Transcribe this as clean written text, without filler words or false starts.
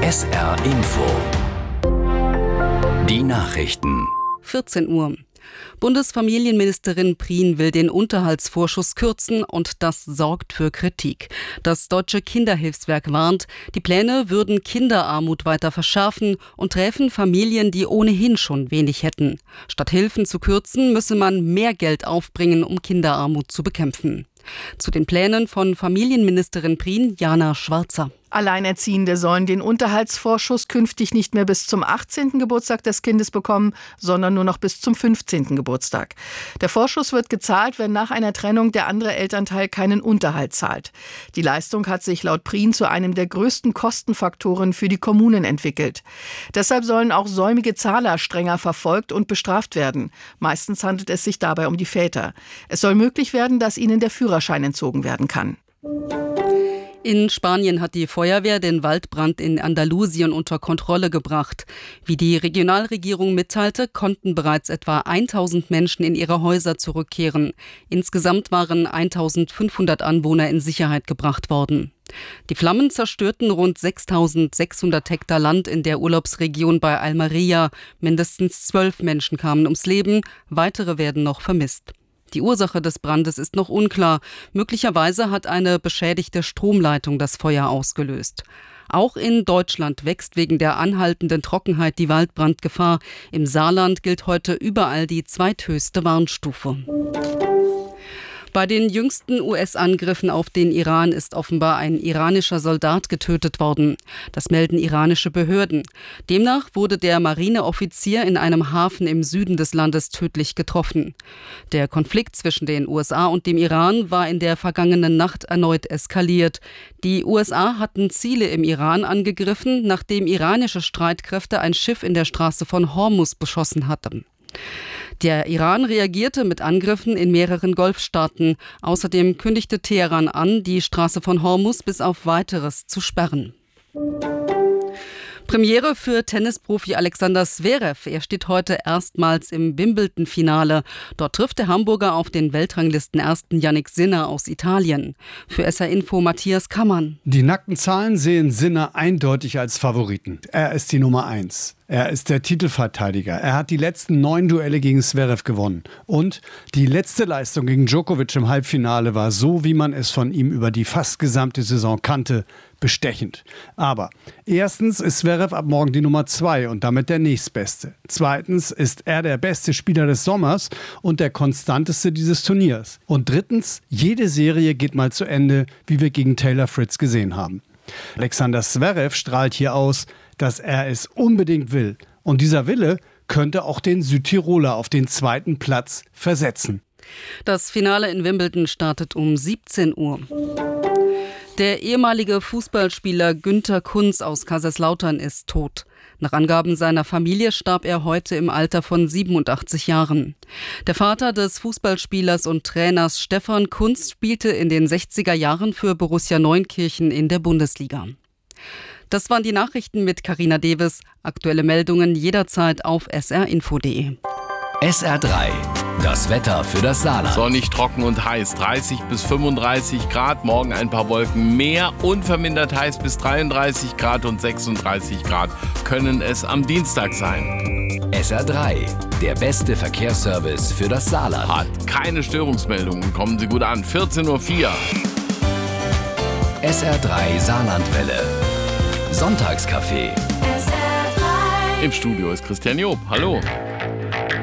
SR Info. Die Nachrichten. 14 Uhr. Bundesfamilienministerin Prien will den Unterhaltsvorschuss kürzen und das sorgt für Kritik. Das Deutsche Kinderhilfswerk warnt, die Pläne würden Kinderarmut weiter verschärfen und träfen Familien, die ohnehin schon wenig hätten. Statt Hilfen zu kürzen, müsse man mehr Geld aufbringen, um Kinderarmut zu bekämpfen. Zu den Plänen von Familienministerin Prien, Jana Schwarzer. Alleinerziehende sollen den Unterhaltsvorschuss künftig nicht mehr bis zum 18. Geburtstag des Kindes bekommen, sondern nur noch bis zum 15. Geburtstag. Der Vorschuss wird gezahlt, wenn nach einer Trennung der andere Elternteil keinen Unterhalt zahlt. Die Leistung hat sich laut Prien zu einem der größten Kostenfaktoren für die Kommunen entwickelt. Deshalb sollen auch säumige Zahler strenger verfolgt und bestraft werden. Meistens handelt es sich dabei um die Väter. Es soll möglich werden, dass ihnen der Führerschein entzogen werden kann. In Spanien hat die Feuerwehr den Waldbrand in Andalusien unter Kontrolle gebracht. Wie die Regionalregierung mitteilte, konnten bereits etwa 1000 Menschen in ihre Häuser zurückkehren. Insgesamt waren 1500 Anwohner in Sicherheit gebracht worden. Die Flammen zerstörten rund 6600 Hektar Land in der Urlaubsregion bei Almería. Mindestens 12 Menschen kamen ums Leben, weitere werden noch vermisst. Die Ursache des Brandes ist noch unklar. Möglicherweise hat eine beschädigte Stromleitung das Feuer ausgelöst. Auch in Deutschland wächst wegen der anhaltenden Trockenheit die Waldbrandgefahr. Im Saarland gilt heute überall die zweithöchste Warnstufe. Bei den jüngsten US-Angriffen auf den Iran ist offenbar ein iranischer Soldat getötet worden. Das melden iranische Behörden. Demnach wurde der Marineoffizier in einem Hafen im Süden des Landes tödlich getroffen. Der Konflikt zwischen den USA und dem Iran war in der vergangenen Nacht erneut eskaliert. Die USA hatten Ziele im Iran angegriffen, nachdem iranische Streitkräfte ein Schiff in der Straße von Hormuz beschossen hatten. Der Iran reagierte mit Angriffen in mehreren Golfstaaten. Außerdem kündigte Teheran an, die Straße von Hormuz bis auf Weiteres zu sperren. Premiere für Tennisprofi Alexander Zverev. Er steht heute erstmals im Wimbledon-Finale. Dort trifft der Hamburger auf den Weltranglisten-Ersten Jannik Sinner aus Italien. Für SR Info Matthias Kammann. Die nackten Zahlen sehen Sinner eindeutig als Favoriten. Er ist die Nummer 1. Er ist der Titelverteidiger. Er hat die letzten 9 Duelle gegen Zverev gewonnen. Und die letzte Leistung gegen Djokovic im Halbfinale war so, wie man es von ihm über die fast gesamte Saison kannte, bestechend. Aber erstens ist Zverev ab morgen die Nummer 2 und damit der nächstbeste. Zweitens ist er der beste Spieler des Sommers und der konstanteste dieses Turniers. Und drittens, jede Serie geht mal zu Ende, wie wir gegen Taylor Fritz gesehen haben. Alexander Zverev strahlt hier aus, dass er es unbedingt will. Und dieser Wille könnte auch den Südtiroler auf den 2. Platz versetzen. Das Finale in Wimbledon startet um 17 Uhr. Der ehemalige Fußballspieler Günter Kunz aus Kaiserslautern ist tot. Nach Angaben seiner Familie starb er heute im Alter von 87 Jahren. Der Vater des Fußballspielers und Trainers Stefan Kunz spielte in den 60er Jahren für Borussia Neunkirchen in der Bundesliga. Das waren die Nachrichten mit Carina Deves. Aktuelle Meldungen jederzeit auf srinfo.de. SR3, das Wetter für das Saarland. Sonnig, trocken und heiß, 30 bis 35 Grad, morgen ein paar Wolken mehr, unvermindert heiß bis 33 Grad und 36 Grad können es am Dienstag sein. SR3, der beste Verkehrsservice für das Saarland. Hat keine Störungsmeldungen, kommen Sie gut an, 14.04 Uhr. SR3 Saarlandwelle. Sonntagscafé. Im Studio ist Christian Job. Hallo.